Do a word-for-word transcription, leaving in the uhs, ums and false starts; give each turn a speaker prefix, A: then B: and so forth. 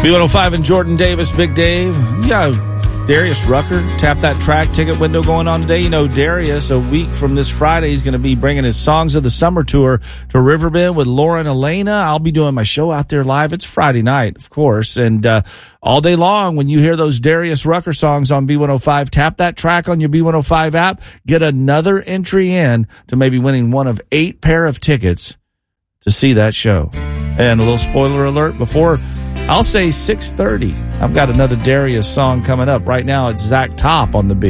A: B one oh five and Jordan Davis, Big Dave. Yeah, Darius Rucker, tap that track ticket window going on today. You know, Darius, a week from this Friday, he's going to be bringing his Songs of the Summer tour to Riverbend with Lauren Elena. I'll be doing my show out there live. It's Friday night, of course. And uh, all day long, when you hear those Darius Rucker songs on B one oh five, tap that track on your B one oh five app. Get another entry in to maybe winning one of eight pair of tickets to see that show. And a little spoiler alert before, I'll say six thirty. I've got another Darius song coming up. Right now, it's Zach Top on the beat.